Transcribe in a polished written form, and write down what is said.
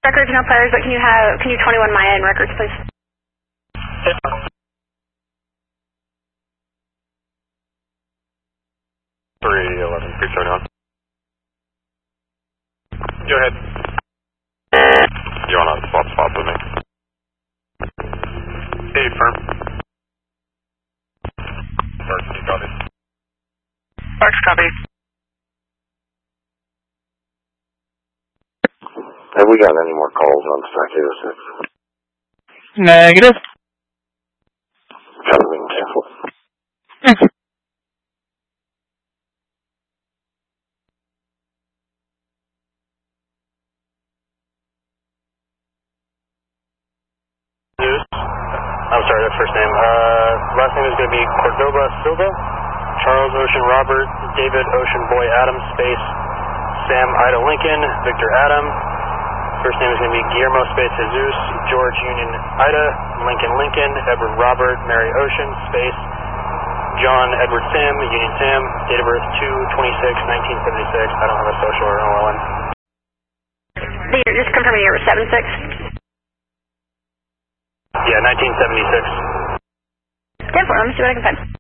Records, no players, but can you 21 Maya and records, please? Yeah. 311, 371. Go ahead. You want to swap spots with me? Hey, firm. Stark, can you copy? Starks, copy. Have we got any more calls on Stack 806? Negative. Got to being careful. I'm sorry, that's first name. Last name is going to be Cordoba Silva, Charles Ocean Robert, David Ocean Boy Adam Space, Sam Ida Lincoln, Victor Adam. First name is going to be Guillermo Space Jesus, George Union Ida, Lincoln Lincoln, Edward Robert, Mary Ocean Space, John Edward Sam, Union Sam, date of birth 2/26/1976. I don't have a social or an OLN. Just confirming you were 76. Yeah, 1976. 10-4, let me see what I can find.